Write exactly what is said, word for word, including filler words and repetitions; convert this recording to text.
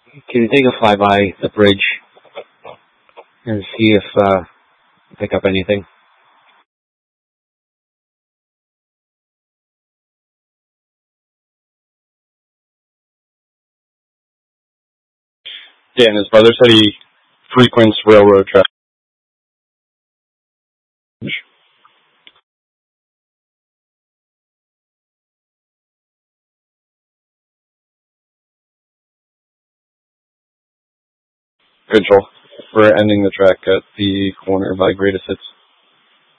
Can you take a flyby the bridge and see if uh, you pick up anything? Dan, his brother said he frequents railroad tracks. Good, Joel. We're ending the track at the corner by Greatest Hits.